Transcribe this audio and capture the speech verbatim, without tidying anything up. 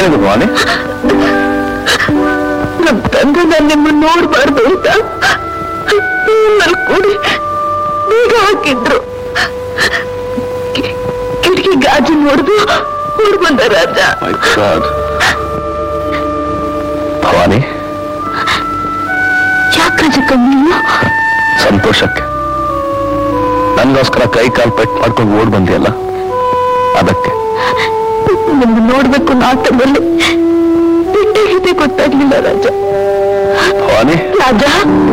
ಏನಾದ್ರು ಭವಾನಿ? ನಮ್ ತಂದೆ ನಾನು ನಿಮ್ಮನ್ನು ನೋಡ್ಬಾರ್ದು ಅಂತ ನಿಮ್ಮಲ್ಲಿ ಕೂಡಿ ಬೀಗ ಹಾಕಿದ್ರು. ಕಿಟಕಿ ಗಾಜು ನೋಡಿದು ಓಡ್ ಬಂದ ರಾಜ. ಭವಾನಿ, ಯಾಕೆ ರಾಜ ಕಮ್ಮಿ? ಸಂತೋಷಕ್ಕೆ ನನ್ಗೋಸ್ಕರ ಕೈ ಕಾಲು ಪೆಟ್ ಮಾಡ್ಕೊಂಡು ಓಡ್ ಬಂದಿಯಲ್ಲ, ಅದಕ್ಕೆ. ನಿಮ್ಗೆ ನೋಡ್ಬೇಕು ನಾಟಕದಲ್ಲಿ ಬಿಟ್ಟೇ ಗೊತ್ತಾಗ್ಲಿಲ್ಲ ರಾಜ. ಭವಾನಿ ರಾಜ